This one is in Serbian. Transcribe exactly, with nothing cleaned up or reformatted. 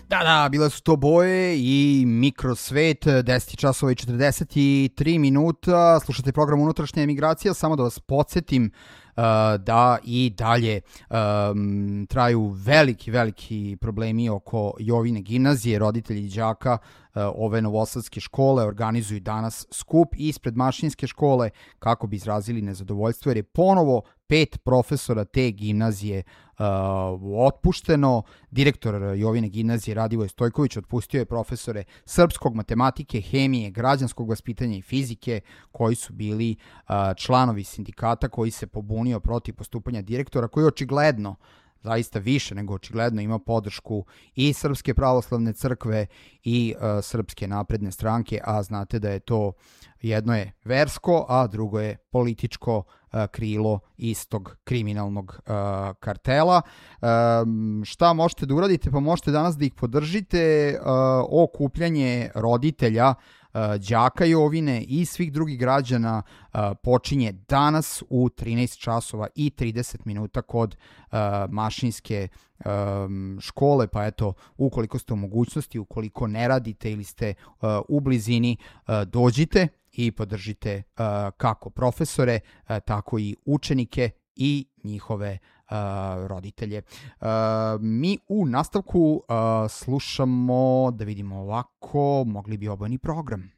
Da, da, bile su to boje i Mikrosvet, deset časova i četrdeset tri minuta, slušate program Unutrašnja emigracija, samo da vas podsjetim uh, da i dalje um, traju veliki, veliki problemi oko Jovine gimnazije. Roditelji đaka uh, ove novosadske škole organizuju danas skup ispred Mašinske škole kako bi izrazili nezadovoljstvo, jer je ponovo pet profesora te gimnazije uh, otpušteno. Direktor Jovine gimnazije Radivoje Stojković otpustio je profesore srpskog, matematike, hemije, građanskog vaspitanja i fizike koji su bili uh, članovi sindikata koji se pobunio protiv postupanja direktora, koji očigledno, zaista više nego očigledno, ima podršku i Srpske pravoslavne crkve i uh, Srpske napredne stranke, a znate da je to jedno je versko, a drugo je političko uh, krilo istog kriminalnog uh, kartela. Um, šta možete da uradite? Pa možete danas da ih podržite. Uh, okupljanje roditelja, đaka Jovine i svih drugih građana uh, počinje danas u trinaest časova i trideset minuta kod uh, Mašinske um, škole, pa eto, ukoliko ste u mogućnosti, ukoliko ne radite ili ste uh, u blizini, uh, dođite i podržite uh, kako profesore, uh, tako i učenike i njihove uh, roditelje. Uh, mi u nastavku uh, slušamo, da vidimo ovako, mogli bi obojeni program.